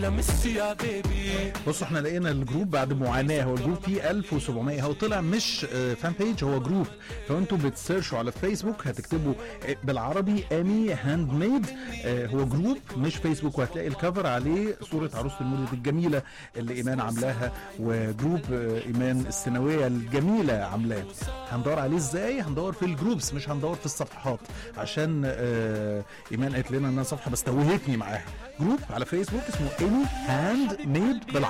بصوا احنا لقينا الجروب بعد معاناه، هو الجروب فيه 1700، هو طلع مش فان بيج، هو جروب. فانتوا بتسيرشوا على فيسبوك هتكتبوا بالعربي امي هاند ميد، هو جروب مش فيسبوك، وهتلاقي الكفر عليه صوره عروسه المولد الجميله اللي ايمان عاملاها، وجروب ايمان السنويه الجميله عاملاه. هندور عليه ازاي؟ هندور في الجروبس، مش هندور في الصفحات، عشان ايمان قالت لنا انها صفحه بس توهتني معاها. جروب على فيسبوك اسمه امي هاند ميد بالعربي.